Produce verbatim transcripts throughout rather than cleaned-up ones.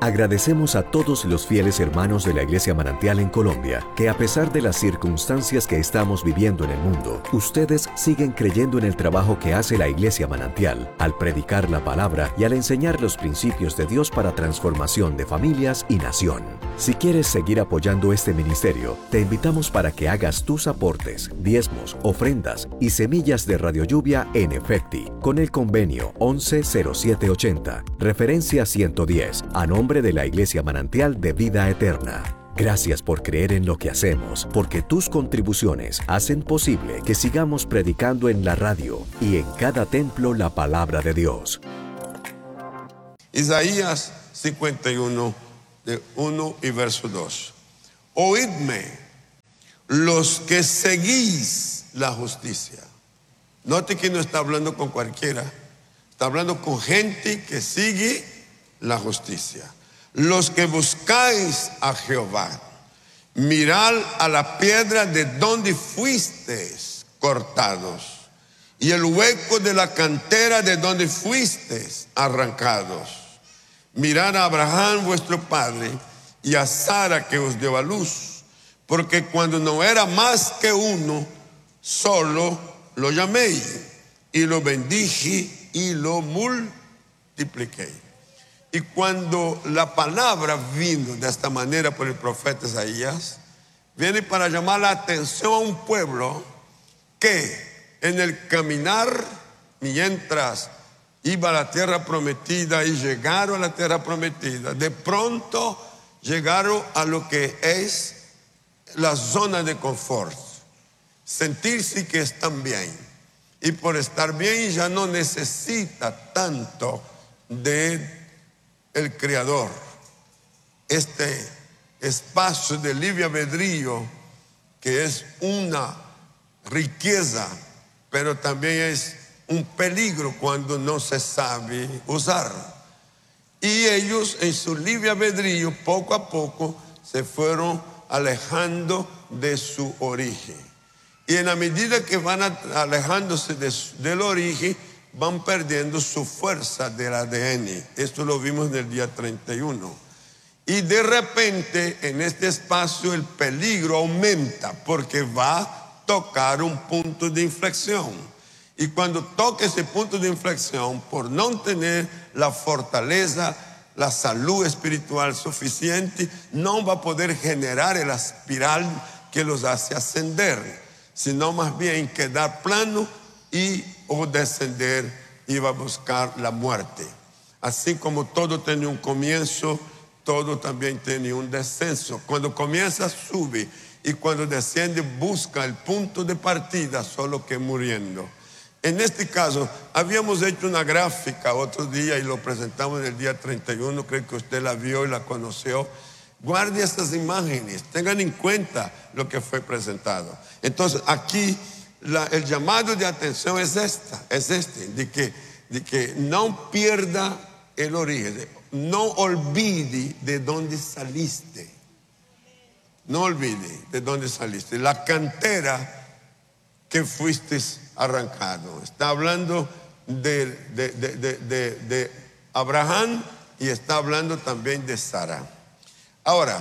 Agradecemos a todos los fieles hermanos de la Iglesia Manantial en Colombia, que a pesar de las circunstancias que estamos viviendo en el mundo, ustedes siguen creyendo en el trabajo que hace la Iglesia Manantial, al predicar la palabra y al enseñar los principios de Dios para transformación de familias y nación. Si quieres seguir apoyando este ministerio, te invitamos para que hagas tus aportes, diezmos, ofrendas y semillas de Radio Lluvia en Efecti, con el convenio once cero siete ochenta, referencia ciento diez, a nombre de la Iglesia Manantial de Vida Eterna. Gracias por creer en lo que hacemos, porque tus contribuciones hacen posible que sigamos predicando en la radio y en cada templo la palabra de Dios. Isaías cincuenta y uno, de uno y verso dos. Oídme, los que seguís la justicia. Note que no está hablando con cualquiera, está hablando con gente que sigue la justicia. Los que buscáis a Jehová, mirad a la piedra de donde fuisteis cortados, y el hueco de la cantera de donde fuisteis arrancados. Mirad a Abraham vuestro padre y a Sara que os dio a luz, porque cuando no era más que uno, solo lo llamé y lo bendije y lo multipliqué. Y cuando la palabra vino de esta manera por el profeta Isaías, viene para llamar la atención a un pueblo que en el caminar, mientras iba a la tierra prometida y llegaron a la tierra prometida, de pronto llegaron a lo que es la zona de confort, sentirse que están bien, y por estar bien ya no necesita tanto de el Creador. Este espacio de libre albedrío, que es una riqueza, pero también es un peligro cuando no se sabe usar. Y ellos en su libre albedrío poco a poco se fueron alejando de su origen. Y en la medida que van alejándose de su, del origen, van perdiendo su fuerza del A D N. Esto lo vimos en el día treinta y uno. Y de repente en este espacio el peligro aumenta, porque va a tocar un punto de inflexión. Y cuando toque ese punto de inflexión, por no tener la fortaleza, la salud espiritual suficiente, no va a poder generar el espiral que los hace ascender, sino más bien quedar plano y o descender, iba a buscar la muerte. Así como todo tiene un comienzo, todo también tiene un descenso. Cuando comienza sube, y cuando desciende busca el punto de partida, solo que muriendo. En este caso, habíamos hecho una gráfica otro día y lo presentamos en el día treinta y uno, creo que usted la vio y la conoció. Guarde estas imágenes, tengan en cuenta lo que fue presentado. Entonces aquí La, el llamado de atención es esta, es este, de que, de que no pierda el origen, no olvide de dónde saliste, no olvide de dónde saliste, la cantera que fuiste arrancado. Está hablando de, de, de, de, de, de Abraham y está hablando también de Sara. Ahora,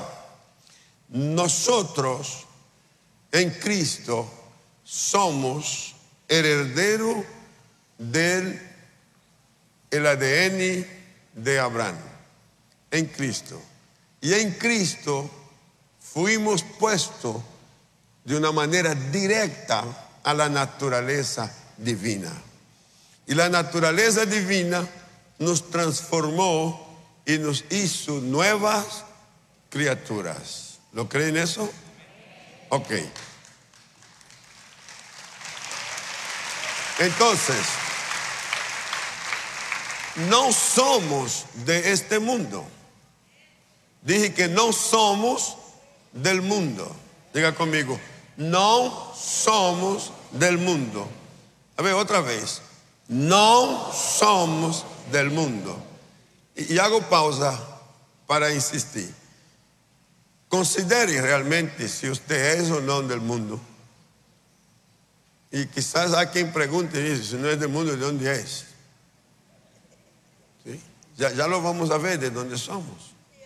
nosotros en Cristo somos herederos del el A D N de Abraham en Cristo. Y en Cristo fuimos puestos de una manera directa a la naturaleza divina. Y la naturaleza divina nos transformó y nos hizo nuevas criaturas. ¿Lo creen eso? Ok. Entonces, no somos de este mundo. Dije que no somos del mundo. Diga conmigo, no somos del mundo. A ver, otra vez. No somos del mundo. Y, y hago pausa para insistir. Considere realmente si usted es o no del mundo. Y quizás hay quien pregunte y dice, si no es del mundo, ¿de dónde es? ¿Sí? Ya, ya lo vamos a ver de dónde somos.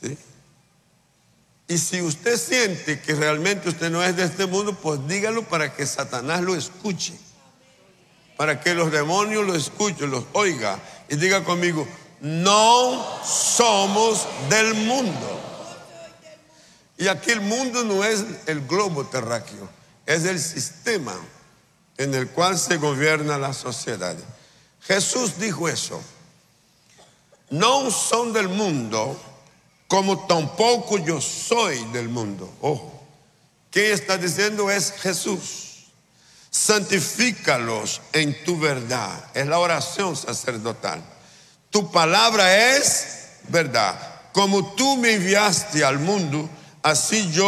¿Sí? Y si usted siente que realmente usted no es de este mundo, pues dígalo para que Satanás lo escuche, para que los demonios lo escuchen, los oiga y diga conmigo: no somos del mundo. Y aquí el mundo no es el globo terráqueo, es el sistema en el cual se gobierna la sociedad. Jesús dijo eso: no son del mundo, como tampoco yo soy del mundo. Ojo, ¿qué está diciendo? Es Jesús. Santifícalos en tu verdad. Es la oración sacerdotal. Tu palabra es verdad. Como tú me enviaste al mundo, así yo